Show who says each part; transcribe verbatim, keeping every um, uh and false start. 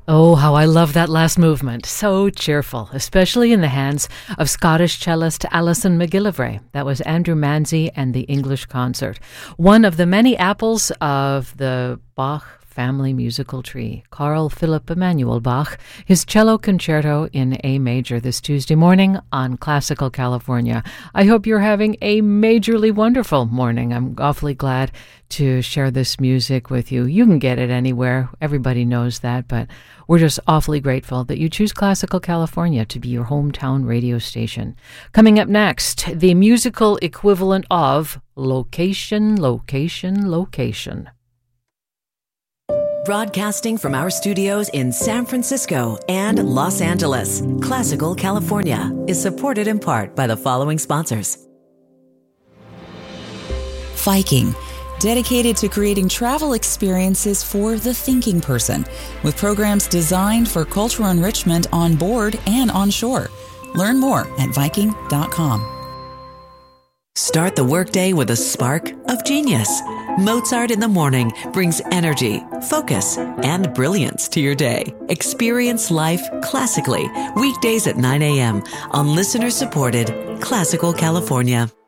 Speaker 1: Oh, how I love that last movement. So cheerful, especially in the hands of Scottish cellist Alison MacGillivray. That was Andrew Manzi and the English Concert. One of the many apples of the Bach family musical tree. Carl Philipp Emanuel Bach, his cello concerto in A major this Tuesday morning on Classical California. I hope you're having a majorly wonderful morning. I'm awfully glad to share this music with you. You can get it anywhere. Everybody knows that, but we're just awfully grateful that you choose Classical California to be your hometown radio station. Coming up next, the musical equivalent of Location, Location, Location.
Speaker 2: Broadcasting from our studios in San Francisco and Los Angeles, Classical California is supported in part by the following sponsors.
Speaker 3: Viking, dedicated to creating travel experiences for the thinking person, with programs designed for cultural enrichment on board and on shore. Learn more at Viking dot com.
Speaker 2: Start the workday with a spark of genius. Mozart in the Morning brings energy, focus, and brilliance to your day. Experience life classically, weekdays at nine a.m. on listener-supported Classical California.